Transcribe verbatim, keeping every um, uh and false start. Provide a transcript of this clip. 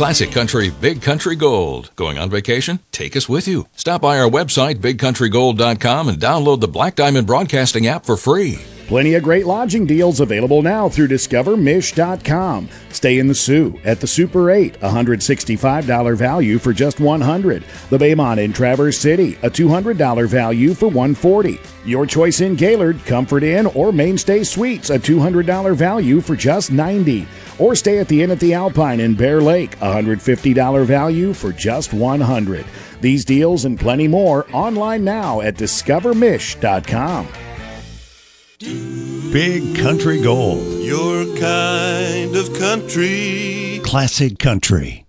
Classic Country Big Country Gold. Going on vacation? Take us with you. Stop by our website, big country gold dot com, and download the Black Diamond Broadcasting app for free. Plenty of great lodging deals available now through discover mish dot com. Stay in the Sioux at the Super eight, a one hundred sixty-five dollars value for just one hundred dollars. The Baymont in Traverse City, a two hundred dollars value for one hundred forty dollars. Your choice in Gaylord, Comfort Inn, or Mainstay Suites, a two hundred dollars value for just ninety dollars. Or stay at the Inn at the Alpine in Bear Lake, a one hundred fifty dollars value for just one hundred dollars. These deals and plenty more online now at discover mish dot com. Big Country Gold. Your kind of country. Classic Country.